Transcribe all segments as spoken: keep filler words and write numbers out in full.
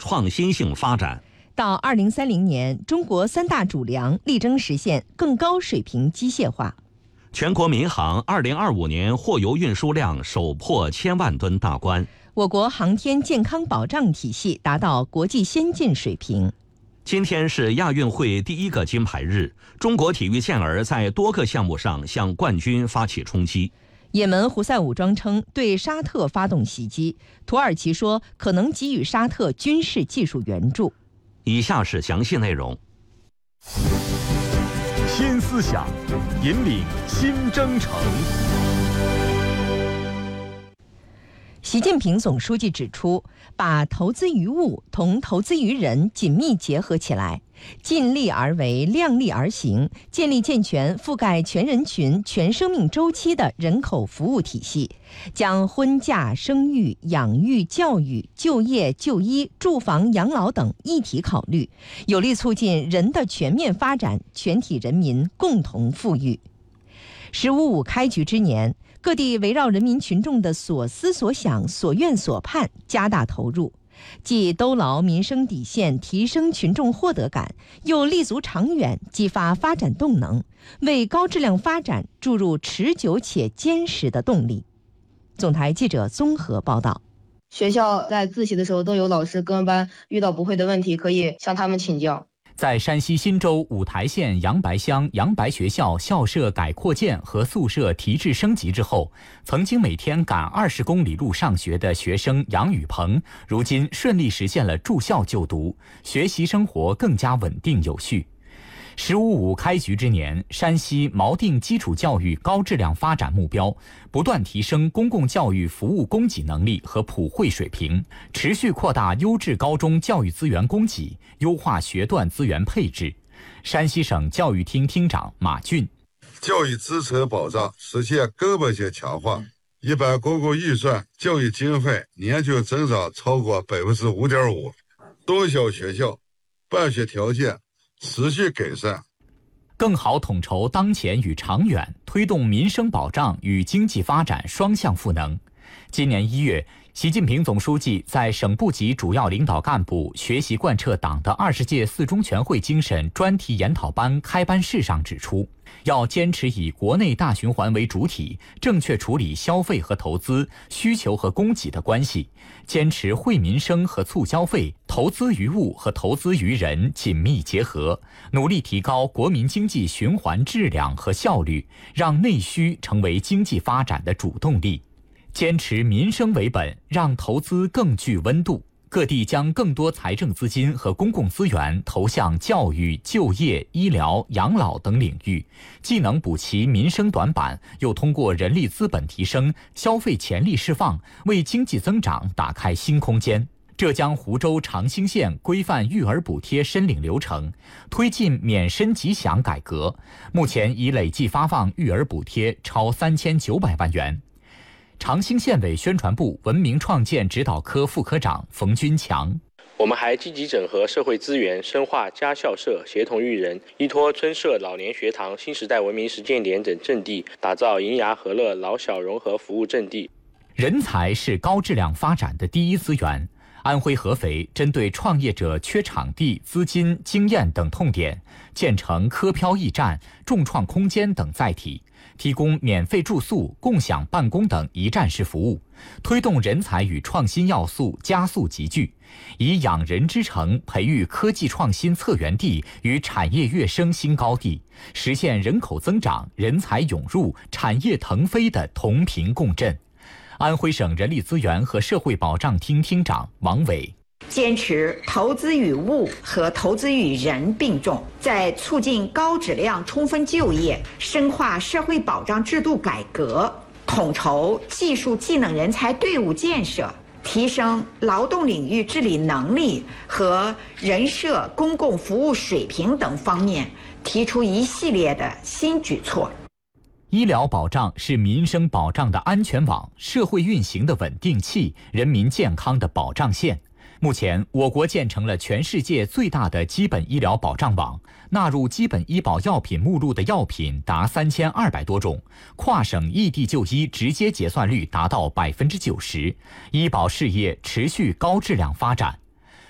创新性发展。 到二零三零年，中国三大主粮力争实现更高水平机械化。 全国民航二零二五年货邮运输量首破千万吨大关。 我国航天健康保障体系达到国际先进水平。 今天是亚运会第一个金牌日，中国体育健儿在多个项目上向冠军发起冲击。 也门胡塞武装称对沙特发动袭击，土耳其说可能给予沙特军事技术援助。 以下是详细内容。 新思想，引领新征程。 习近平总书记指出，把投资于物同投资于人紧密结合起来，尽力而为，量力而行，建立健全覆盖全人群、全生命周期的人口服务体系，将婚嫁、生育、养育、教育、就业、就医、住房、养老等一体考虑，有力促进人的全面发展，全体人民共同富裕。十五五开局之年，各地围绕人民群众的所思所想、所愿所盼，加大投入，既兜牢民生底线，提升群众获得感，又立足长远，激发发展动能，为高质量发展注入持久且坚实的动力。总台记者综合报道。 学校在自习的时候都有老师跟班，遇到不会的问题可以向他们请教。 在山西忻州五台县杨白乡杨白学校校舍改扩建和宿舍提质升级之后，曾经每天赶二十公里路上学的学生杨宇鹏，如今顺利实现了住校就读，学习生活更加稳定有序。十五五开局之年，山西锚定基础教育高质量发展目标，不断提升公共教育服务供给能力和普惠水平，持续扩大优质高中教育资源供给，优化学段资源配置。山西省教育厅厅长马俊： 教育支持保障实现根本性强化，一般公共预算教育经费年均增长超过百分之五点五，中小学校办学条件持续改善， 更好统筹当前与长远，推动民生保障与经济发展双向赋能。今年一月，习近平总书记在省部级主要领导干部学习贯彻党的二十届四中全会精神专题研讨班开班式上指出，要坚持以国内大循环为主体，正确处理消费和投资、需求和供给的关系，坚持惠民生和促消费、投资于物和投资于人紧密结合，努力提高国民经济循环质量和效率，让内需成为经济发展的主动力。坚持民生为本，让投资更具温度。各地将更多财政资金和公共资源投向教育、就业、医疗、养老等领域，既能补齐民生短板，又通过人力资本提升、消费潜力释放，为经济增长打开新空间。浙江湖州长兴县规范育儿补贴申领流程，推进免申即享改革，目前已累计发放育儿补贴超三千九百万元。长兴县委宣传部文明创建指导科副科长冯军强： 我们还积极整合社会资源，深化家校社，协同育人，依托村社老年学堂、新时代文明实践点等阵地，打造银牙和乐老小融合服务阵地。 人才是高质量发展的第一资源。安徽合肥针对创业者缺场地、资金、经验等痛点，建成科漂驿站、众创空间等载体，提供免费住宿、共享办公等一站式服务，推动人才与创新要素加速集聚，以养人之城培育科技创新策源地与产业跃升新高地，实现人口增长、人才涌入、产业腾飞的同频共振。安徽省人力资源和社会保障厅厅长王伟： 坚持投资与物和投资与人并重，在促进高质量充分就业、深化社会保障制度改革、统筹技术技能人才队伍建设、提升劳动领域治理能力和人社公共服务水平等方面，提出一系列的新举措。 医疗保障是民生保障的安全网，社会运行的稳定器，人民健康的保障线。目前，我国建成了全世界最大的基本医疗保障网，纳入基本医保药品目录的药品达三千二百多种，跨省异地就医直接结算率达到百分之九十，医保事业持续高质量发展。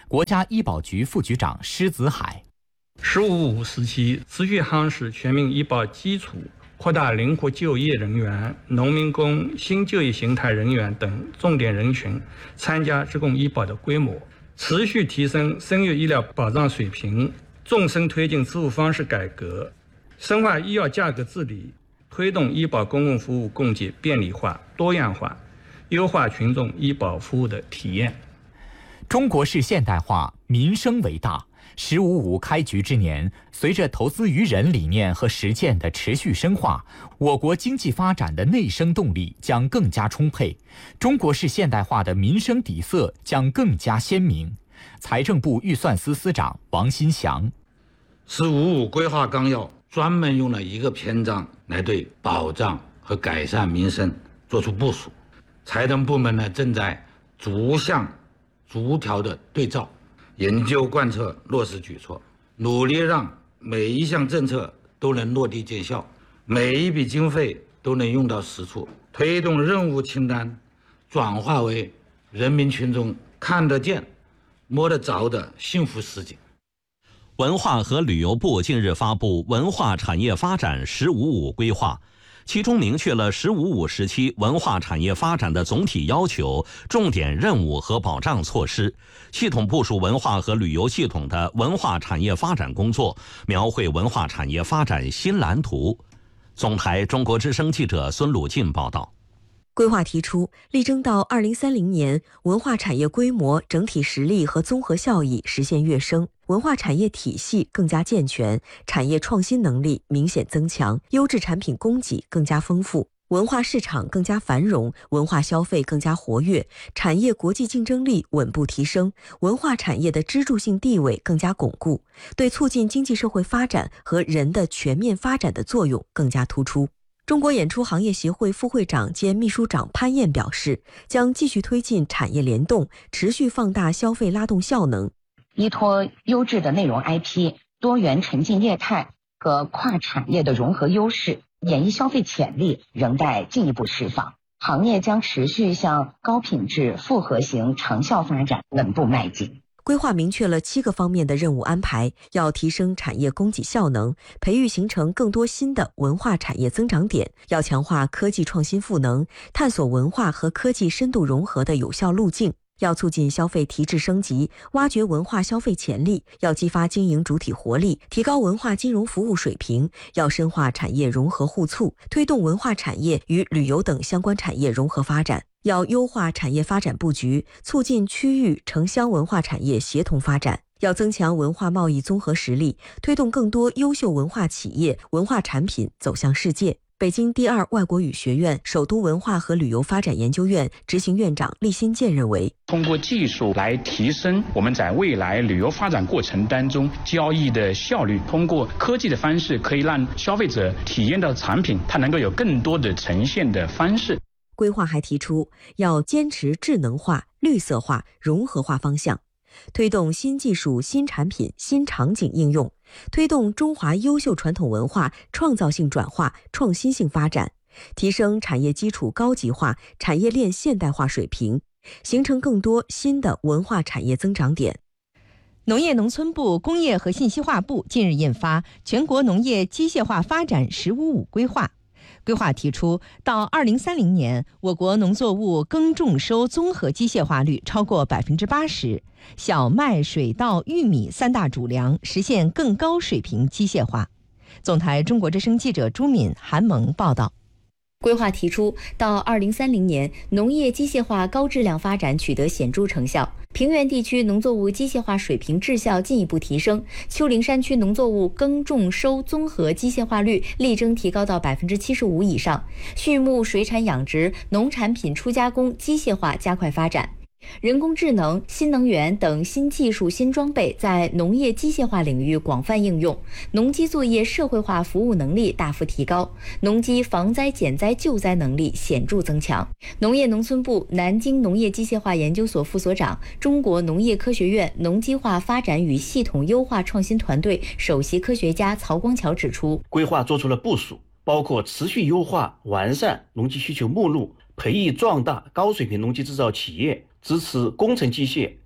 国家医保局副局长施子海。 十五五时期，持续夯实全民医保基础，扩大灵活就业人员、农民工、新就业形态人员等重点人群参加职工医保的规模，持续提升生育医疗保障水平，纵深推进支付方式改革，深化医药价格治理，推动医保公共服务供给便利化、多样化，优化群众医保服务的体验。 中国式现代化，民生为大。十五五开局之年，随着投资于人理念和实践的持续深化，我国经济发展的内生动力将更加充沛，中国式现代化的民生底色将更加鲜明。财政部预算司司长王新祥。 十五五规划纲要专门用了一个篇章来对保障和改善民生做出部署，财政部门呢正在逐项逐条的对照研究贯彻落实举措，努力让每一项政策都能落地见效，每一笔经费都能用到实处，推动任务清单转化为人民群众看得见、摸得着的幸福实景。 文化和旅游部近日发布《文化产业发展“十五五”规划》，其中明确了“十五五”时期文化产业发展的总体要求、重点任务和保障措施，系统部署文化和旅游系统的文化产业发展工作，描绘文化产业发展新蓝图。总台中国之声记者孙鲁进报道。 规划提出，力争到二零三零年，文化产业规模、整体实力和综合效益实现跃升，文化产业体系更加健全，产业创新能力明显增强，优质产品供给更加丰富，文化市场更加繁荣，文化消费更加活跃，产业国际竞争力稳步提升，文化产业的支柱性地位更加巩固，对促进经济社会发展和人的全面发展的作用更加突出。中国演出行业协会副会长兼秘书长潘燕表示，将继续推进产业联动，持续放大消费拉动效能， 依托优质的内容 I P、多元沉浸业态和跨产业的融合优势，演艺消费潜力仍待进一步释放。行业将持续向高品质复合型长效发展稳步迈进。 规划明确了七个方面的任务安排，要提升产业供给效能，培育形成更多新的文化产业增长点，要强化科技创新赋能，探索文化和科技深度融合的有效路径，要促进消费提质升级，挖掘文化消费潜力，要激发经营主体活力，提高文化金融服务水平，要深化产业融合互促，推动文化产业与旅游等相关产业融合发展，要优化产业发展布局，促进区域城乡文化产业协同发展，要增强文化贸易综合实力，推动更多优秀文化企业、文化产品走向世界。北京第二外国语学院首都文化和旅游发展研究院执行院长厉新建认为， 通过技术来提升我们在未来旅游发展过程当中交易的效率，通过科技的方式可以让消费者体验到产品它能够有更多的呈现的方式。 规划还提出，要坚持智能化、绿色化、融合化方向，推动新技术、新产品、新场景应用，推动中华优秀传统文化创造性转化、创新性发展，提升产业基础高级化、产业链现代化水平，形成更多新的文化产业增长点。 农业农村部、工业和信息化部近日印发《全国农业机械化发展“十五五”规划》。规划提出，到二零三零年，我国农作物耕种收综合机械化率超过百分之八十，小麦、水稻、玉米三大主粮实现更高水平机械化。总台中国之声记者朱敏、韩萌报道。 规划提出，到二零三零年，农业机械化高质量发展取得显著成效，平原地区农作物机械化水平质效进一步提升，丘陵山区农作物耕种收综合机械化率力争提高到百分之七十五以上，畜牧水产养殖、农产品初加工机械化加快发展。人工智能、新能源等新技术、新装备在农业机械化领域广泛应用，农机作业社会化服务能力大幅提高，农机防灾减灾救灾能力显著增强。农业农村部南京农业机械化研究所副所长、中国农业科学院农机化发展与系统优化创新团队首席科学家曹光桥指出， 规划做出了部署，包括持续优化完善农机需求目录，培育壮大高水平农机制造企业，支持工程机械、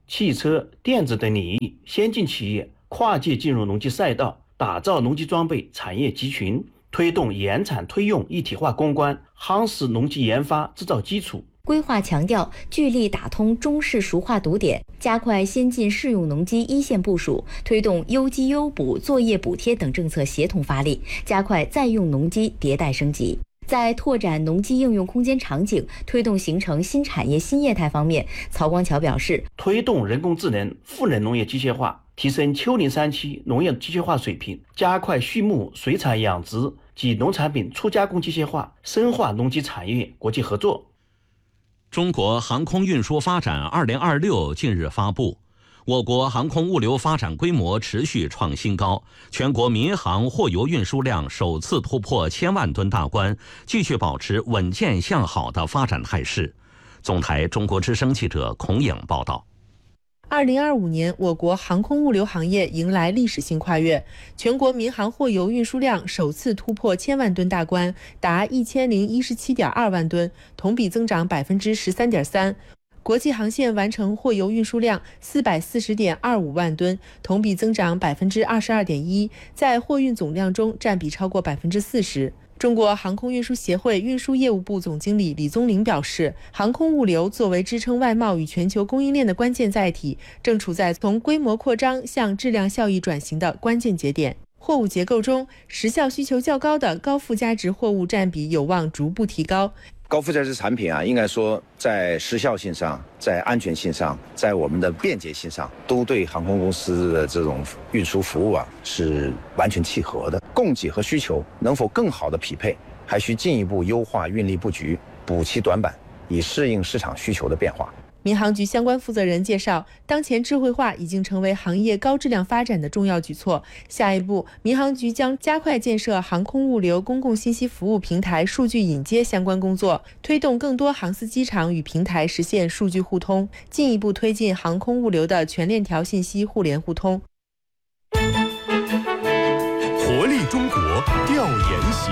汽车、电子等领域先进企业跨界进入农机赛道，打造农机装备产业集群，推动研产推用一体化攻关，夯实农机研发制造基础。 规划强调聚力打通中式熟化堵点，加快先进适用农机一线部署，推动优机优补、作业补贴等政策协同发力，加快在用农机迭代升级。在拓展农机应用空间场景、推动形成新产业新业态方面，曹光桥表示， 推动人工智能、赋能农业机械化，提升丘陵山区农业机械化水平，加快畜牧、水产养殖及农产品初加工机械化，深化农机产业国际合作。 中国航空运输发展二零二六近日发布，我国航空物流发展规模持续创新高，全国民航货邮运输量首次突破千万吨大关，继续保持稳健向好的发展态势。总台中国之声记者孔颖报道。 二零二五年，我国航空物流行业迎来历史性跨越，全国民航货邮运输量首次突破千万吨大关，达一千零一十七点二万吨，同比增长百分之十三点三。国际航线完成货邮运输量四百四十点二五万吨，同比增长百分之二十二点一，在货运总量中占比超过百分之四十。中国航空运输协会运输业务部总经理李宗林表示，航空物流作为支撑外贸与全球供应链的关键载体，正处在从规模扩张向质量效益转型的关键节点。货物结构中，时效需求较高的高附加值货物占比有望逐步提高。 高附加值产品啊，应该说在时效性上、在安全性上、在我们的便捷性上，都对航空公司的这种运输服务啊是完全契合的。供给和需求能否更好的匹配，还需进一步优化运力布局，补齐短板，以适应市场需求的变化。 民航局相关负责人介绍，当前智慧化已经成为行业高质量发展的重要举措。下一步，民航局将加快建设航空物流公共信息服务平台数据引接相关工作，推动更多航司机场与平台实现数据互通，进一步推进航空物流的全链条信息互联互通。 活力中国调研行。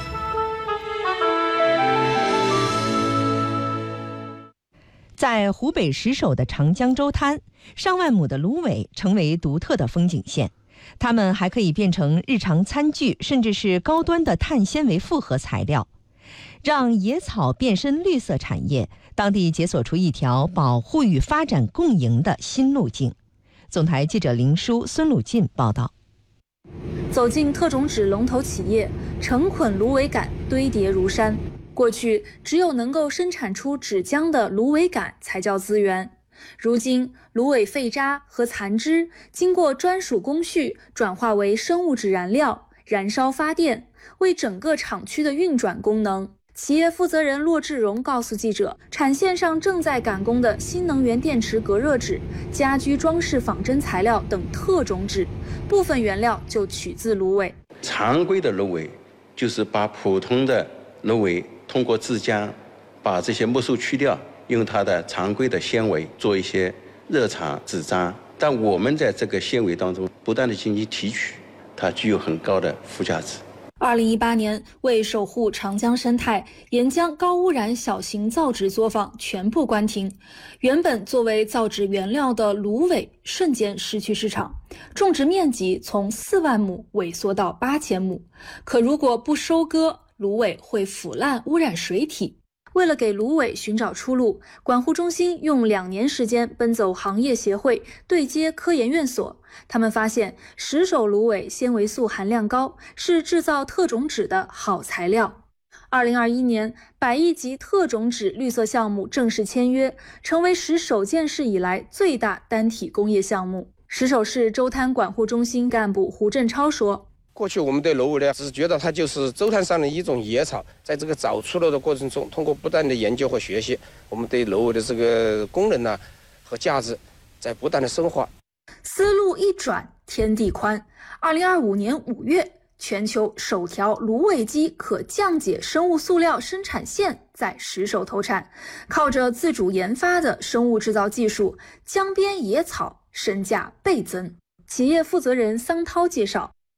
在湖北石首的长江洲滩，上万亩的芦苇成为独特的风景线，它们还可以变成日常餐具，甚至是高端的碳纤维复合材料，让野草变身绿色产业。当地解锁出一条保护与发展共赢的新路径。总台记者林舒、孙鲁进报道。 走进特种纸龙头企业，成捆芦苇杆堆叠如山。过去只有能够生产出纸浆的芦苇杆才叫资源，如今芦苇废渣和残枝经过专属工序转化为生物质燃料，燃烧发电，为整个厂区的运转功能。企业负责人骆志荣告诉记者，产线上正在赶工的新能源电池隔热纸、家居装饰仿真材料等特种纸，部分原料就取自芦苇。 常规的芦苇就是把普通的芦苇通过制浆，把这些木素去掉，用它的常规的纤维做一些热茬纸张。但我们在这个纤维当中不断的进行提取，它具有很高的附加值。 二零一八年，为守护长江生态，沿江高污染小型造纸作坊全部关停。原本作为造纸原料的芦苇瞬间失去市场，种植面积从四万亩萎缩到八千亩。可如果不收割，芦苇会腐烂污染水体。为了给芦苇寻找出路，管护中心用两年时间奔走行业协会，对接科研院所。他们发现石首芦苇纤维素含量高，是制造特种纸的好材料。二零二一年，百亿级特种纸绿色项目正式签约，成为石首建市以来最大单体工业项目。石首市洲滩管护中心干部胡振超说， 过去我们对芦苇呢，只是觉得它就是洲滩上的一种野草，在这个找出路的过程中，通过不断的研究和学习，我们对芦苇的这个功能呢和价值在不断的深化。 思路一转，天地宽。二零二五年五月，全球首条芦苇基可降解生物塑料生产线在石首投产，靠着自主研发的生物制造技术，江边野草身价倍增。企业负责人桑涛介绍，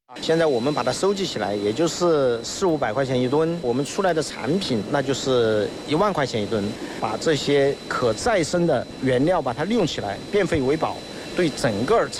现在我们把它收集起来，也就是四五百块钱一吨，我们出来的产品那就是一万块钱一吨。把这些可再生的原料把它利用起来，变废为宝，对整个